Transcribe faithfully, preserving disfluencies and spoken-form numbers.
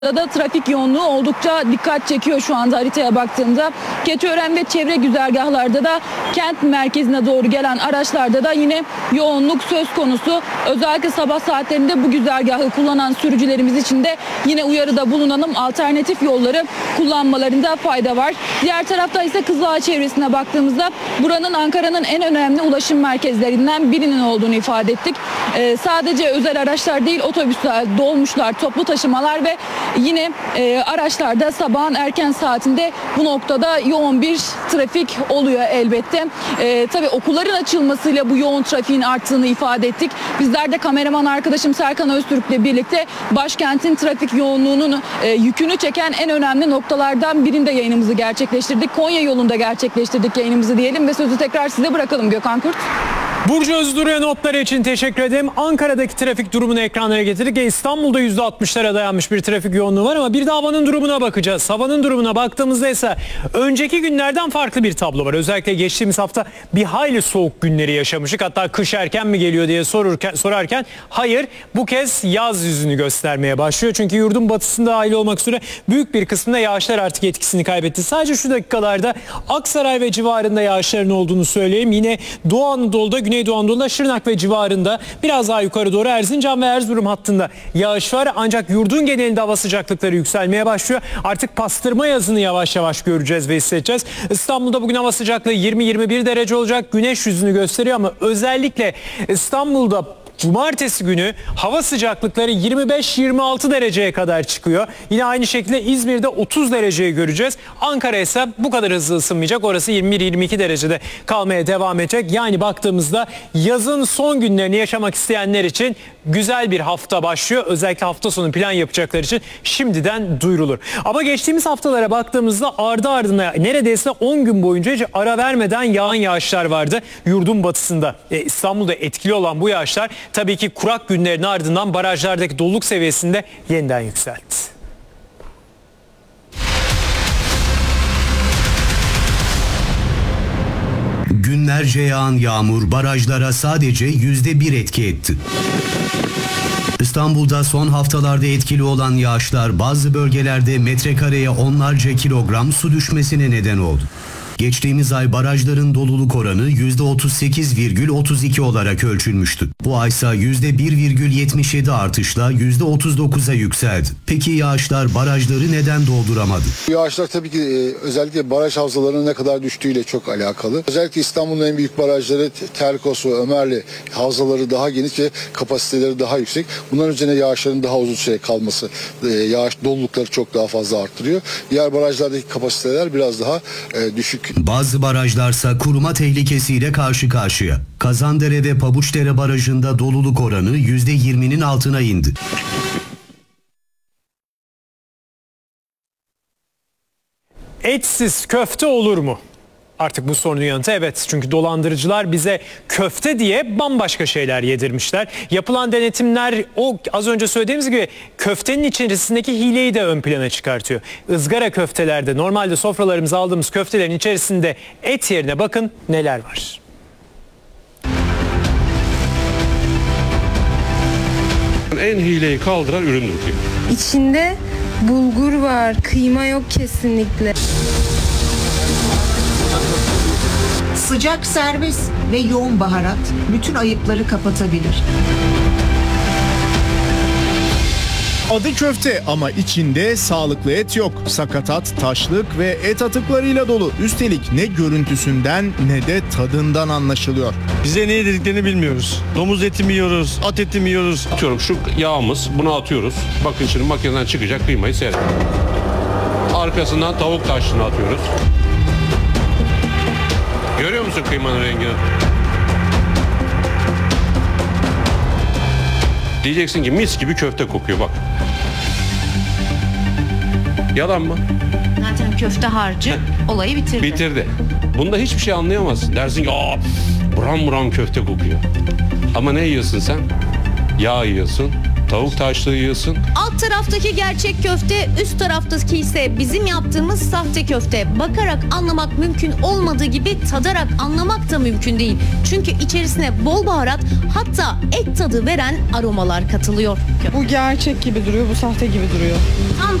Da trafik yoğunluğu oldukça dikkat çekiyor şu anda haritaya baktığımda. Keçiören ve çevre güzergahlarda da kent merkezine doğru gelen araçlarda da yine yoğunluk söz konusu. Özellikle sabah saatlerinde bu güzergahı kullanan sürücülerimiz için de yine uyarıda bulunalım. Alternatif yolları kullanmalarında fayda var. Diğer tarafta ise Kızılağ çevresine baktığımızda buranın Ankara'nın en önemli ulaşım merkezlerinden birinin olduğunu ifade ettik. Ee, sadece özel araçlar değil, otobüsler, dolmuşlar, toplu taşımalar ve yine e, araçlarda sabahın erken saatinde bu noktada yoğun bir trafik oluyor elbette. E, tabii okulların açılmasıyla bu yoğun trafiğin arttığını ifade ettik. Bizler de kameraman arkadaşım Serkan Öztürk'le birlikte başkentin trafik yoğunluğunun e, yükünü çeken en önemli noktalardan birinde yayınımızı gerçekleştirdik. Konya yolunda gerçekleştirdik yayınımızı diyelim ve sözü tekrar size bırakalım Gökhan Kurt. Burcu Özduru'ya notları için teşekkür ederim. Ankara'daki trafik durumunu ekranlara getirdik. E İstanbul'da yüzde altmışlara dayanmış bir trafik yoğunluğu var ama bir de havanın durumuna bakacağız. Havanın durumuna baktığımızda ise önceki günlerden farklı bir tablo var. Özellikle geçtiğimiz hafta bir hayli soğuk günleri yaşamıştık. Hatta kış erken mi geliyor diye sorurken, sorarken hayır, bu kez yaz yüzünü göstermeye başlıyor. Çünkü yurdun batısında dahil olmak üzere büyük bir kısmında yağışlar artık etkisini kaybetti. Sadece şu dakikalarda Aksaray ve civarında yağışların olduğunu söyleyeyim. Yine Doğu Anadolu'da, Güneydoğu Anadolu'da Şırnak ve civarında, biraz daha yukarı doğru Erzincan ve Erzurum hattında yağış var. Ancak yurdun genelinde hava sıcaklıkları yükselmeye başlıyor. Artık pastırma yazını yavaş yavaş göreceğiz ve hissedeceğiz. İstanbul'da bugün hava sıcaklığı yirmi yirmi bir derece olacak. Güneş yüzünü gösteriyor ama özellikle İstanbul'da cumartesi günü hava sıcaklıkları yirmi beş yirmi altı dereceye kadar çıkıyor. Yine aynı şekilde İzmir'de otuz dereceyi göreceğiz. Ankara ise bu kadar hızlı ısınmayacak. Orası yirmi bir yirmi iki derecede kalmaya devam edecek. Yani baktığımızda yazın son günlerini yaşamak isteyenler için güzel bir hafta başlıyor. Özellikle hafta sonu plan yapacaklar için şimdiden duyurulur. Ama geçtiğimiz haftalara baktığımızda ardı ardına neredeyse on gün boyunca hiç ara vermeden yağan yağışlar vardı yurdun batısında. E, İstanbul'da etkili olan bu yağışlar tabii ki kurak günlerin ardından barajlardaki doluluk seviyesinde yeniden yükseltti. Günlerce yağan yağmur barajlara sadece yüzde bir etki etti. İstanbul'da son haftalarda etkili olan yağışlar bazı bölgelerde metrekareye onlarca kilogram su düşmesine neden oldu. Geçtiğimiz ay barajların doluluk oranı yüzde otuz sekiz virgül otuz iki olarak ölçülmüştü. Bu aysa yüzde bir virgül yetmiş yedi artışla yüzde otuz dokuza yükseldi. Peki yağışlar barajları neden dolduramadı? Yağışlar tabii ki özellikle baraj havzalarının ne kadar düştüğüyle çok alakalı. Özellikle İstanbul'un en büyük barajları Terkos ve Ömerli havzaları daha geniş ve kapasiteleri daha yüksek. Bunların üzerine yağışların daha uzun süre kalması, yağış dolulukları çok daha fazla arttırıyor. Diğer barajlardaki kapasiteler biraz daha düşük. Bazı barajlarsa kuruma tehlikesiyle karşı karşıya. Kazandere ve Pabuçdere barajında doluluk oranı yüzde yirminin altına indi. Etsiz köfte olur mu? Artık bu sorunun yanıtı evet. Çünkü dolandırıcılar bize köfte diye bambaşka şeyler yedirmişler. Yapılan denetimler o az önce söylediğimiz gibi köftenin içerisindeki hileyi de ön plana çıkartıyor. Izgara köftelerde normalde sofralarımıza aldığımız köftelerin içerisinde et yerine bakın neler var. En hileyi kaldıran üründür kıyma. İçinde bulgur var, kıyma yok kesinlikle. Sıcak servis ve yoğun baharat bütün ayıpları kapatabilir. Adı köfte ama içinde sağlıklı et yok. Sakatat, taşlık ve et atıklarıyla dolu. Üstelik ne görüntüsünden ne de tadından anlaşılıyor. Bize ne dediklerini bilmiyoruz. Domuz eti mi yiyoruz, at eti mi yiyoruz? Atıyorum şu yağımız, bunu atıyoruz. Bakın şimdi makineden çıkacak kıymayı seyredin. Arkasından tavuk taşlığını atıyoruz. Görüyor musun kıymanın rengini? Diyeceksin ki mis gibi köfte kokuyor bak. Yalan mı? Zaten köfte harcı olayı bitirdi. Bitirdi. Bunda hiçbir şey anlayamazsın. Dersin ki aa buram buram köfte kokuyor. Ama ne yiyorsun sen? Yağ yiyorsun, Tavuk taşlığı yığsın. Alt taraftaki gerçek köfte, üst taraftaki ise bizim yaptığımız sahte köfte. Bakarak anlamak mümkün olmadığı gibi tadarak anlamak da mümkün değil. Çünkü içerisine bol baharat, hatta et tadı veren aromalar katılıyor. Bu gerçek gibi duruyor, bu sahte gibi duruyor. Tam